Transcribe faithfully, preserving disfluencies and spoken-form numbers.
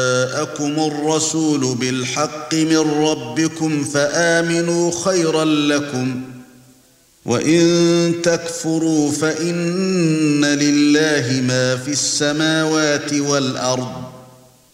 جاءكم الرسول بالحق من ربكم فآمنوا خيرا لكم وإن تكفروا فإن لله ما في السماوات والأرض